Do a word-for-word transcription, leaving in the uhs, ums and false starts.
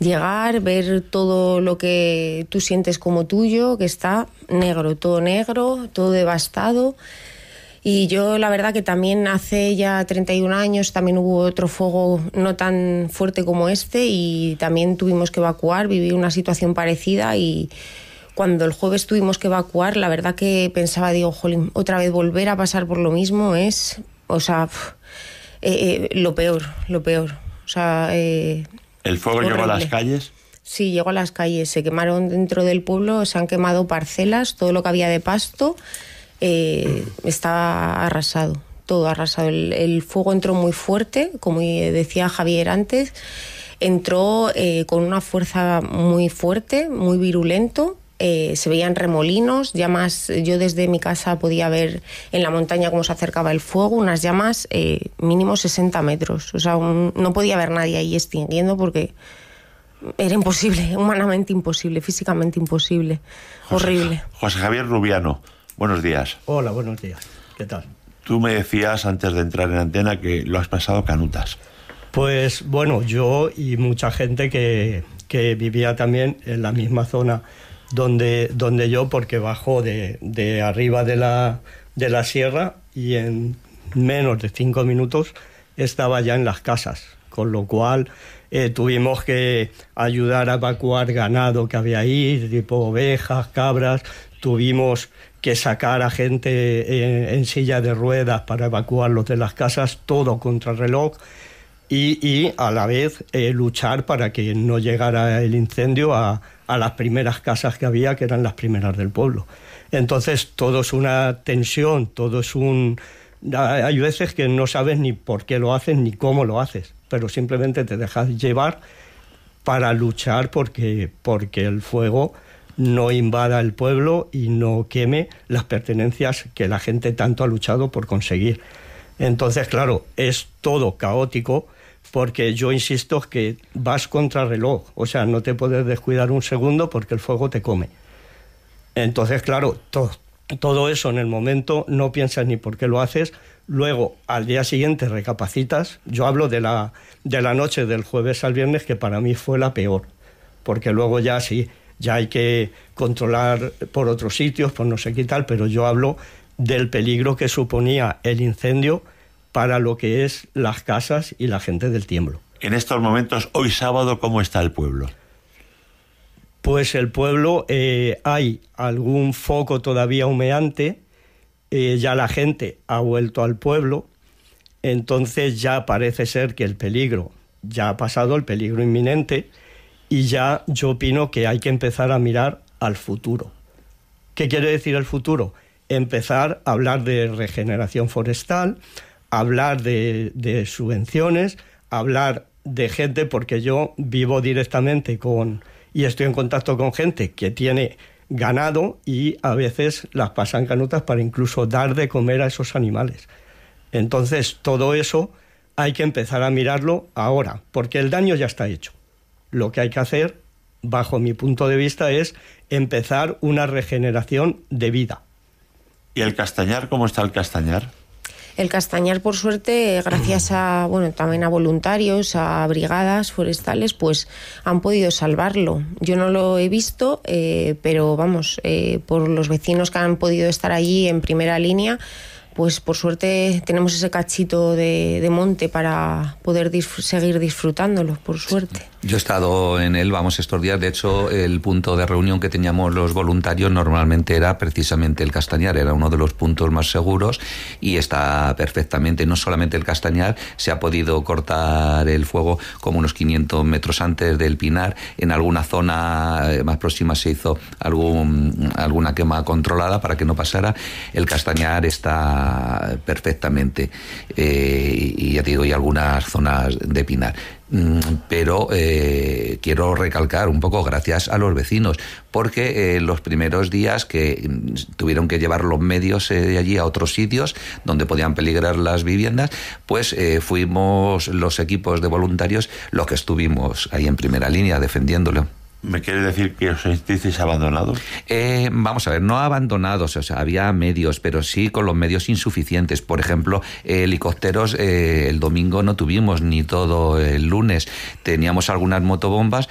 llegar, ver todo lo que tú sientes como tuyo, que está negro, todo negro, todo devastado. Y yo la verdad que también hace ya treinta y un años también hubo otro fuego no tan fuerte como este y también tuvimos que evacuar, viví una situación parecida y cuando el jueves tuvimos que evacuar, la verdad que pensaba, digo, jolín, otra vez volver a pasar por lo mismo es, o sea, eh, eh, lo peor, lo peor. O sea, eh, ¿el fuego horrible. Llegó a las calles? Sí, llegó a las calles, se quemaron dentro del pueblo, se han quemado parcelas, todo lo que había de pasto. Eh, estaba arrasado, todo arrasado. El, el fuego entró muy fuerte, como decía Javier antes, entró eh, con una fuerza muy fuerte, muy virulento. Eh, se veían remolinos, llamas. Yo desde mi casa podía ver en la montaña cómo se acercaba el fuego, unas llamas eh, mínimo sesenta metros. O sea, un, no podía haber nadie ahí extinguiendo porque era imposible, humanamente imposible, físicamente imposible, José, horrible. José Javier Rubiano. Buenos días. Hola, buenos días. ¿Qué tal? Tú me decías antes de entrar en antena que lo has pasado canutas. Pues bueno, yo y mucha gente que, que vivía también en la misma zona donde, donde yo, porque bajó de, de arriba de la, de la sierra y en menos de cinco minutos estaba ya en las casas, con lo cual eh, tuvimos que ayudar a evacuar ganado que había ahí, tipo ovejas, cabras, tuvimos que sacar a gente en, en silla de ruedas para evacuarlos de las casas, todo contrarreloj, y, y a la vez eh, luchar para que no llegara el incendio a, a las primeras casas que había, que eran las primeras del pueblo. Entonces todo es una tensión, todo es un... Hay veces que no sabes ni por qué lo haces ni cómo lo haces, pero simplemente te dejas llevar para luchar porque, porque el fuego no invada el pueblo y no queme las pertenencias que la gente tanto ha luchado por conseguir. Entonces, claro, es todo caótico porque yo insisto que vas contra reloj, o sea, no te puedes descuidar un segundo porque el fuego te come. Entonces, claro, to- todo eso en el momento no piensas ni por qué lo haces, luego al día siguiente recapacitas. Yo hablo de la, de la noche del jueves al viernes, que para mí fue la peor, porque luego ya sí, ya hay que controlar por otros sitios, por no sé qué tal, pero yo hablo del peligro que suponía el incendio para lo que es las casas y la gente del Tiemblo. En estos momentos, hoy sábado, ¿cómo está el pueblo? Pues el pueblo, eh, hay algún foco todavía humeante, eh, ya la gente ha vuelto al pueblo, entonces ya parece ser que el peligro ya ha pasado, el peligro inminente, y ya yo opino que hay que empezar a mirar al futuro. ¿Qué quiere decir el futuro? Empezar a hablar de regeneración forestal, hablar de, de subvenciones, hablar de gente, porque yo vivo directamente con y estoy en contacto con gente que tiene ganado y a veces las pasan canutas para incluso dar de comer a esos animales. Entonces, todo eso hay que empezar a mirarlo ahora, porque el daño ya está hecho. Lo que hay que hacer, bajo mi punto de vista, es empezar una regeneración de vida. ¿Y el Castañar? ¿Cómo está el Castañar? El Castañar, por suerte, gracias a, bueno, también a voluntarios, a brigadas forestales, pues han podido salvarlo. Yo no lo he visto, eh, pero vamos, eh, por los vecinos que han podido estar allí en primera línea, pues por suerte tenemos ese cachito de, de monte para poder disfr- seguir disfrutándolo, por suerte. Yo he estado en él, vamos, estos días. De hecho, el punto de reunión que teníamos los voluntarios normalmente era precisamente el Castañar, era uno de los puntos más seguros y está perfectamente. No solamente el Castañar, se ha podido cortar el fuego como unos quinientos metros antes del Pinar. En alguna zona más próxima se hizo algún, alguna quema controlada para que no pasara. El Castañar está perfectamente, eh, y ya te digo, hay algunas zonas de Pinar. Pero eh, quiero recalcar un poco gracias a los vecinos, porque eh, los primeros días que tuvieron que llevar los medios eh, de allí a otros sitios donde podían peligrar las viviendas, pues eh, fuimos los equipos de voluntarios los que estuvimos ahí en primera línea defendiéndolo. ¿Me quieres decir que os sentisteis abandonados? Eh, vamos a ver, no abandonados, o sea, había medios, pero sí con los medios insuficientes. Por ejemplo, eh, helicópteros eh, el domingo no tuvimos, ni todo el lunes. Teníamos algunas motobombas,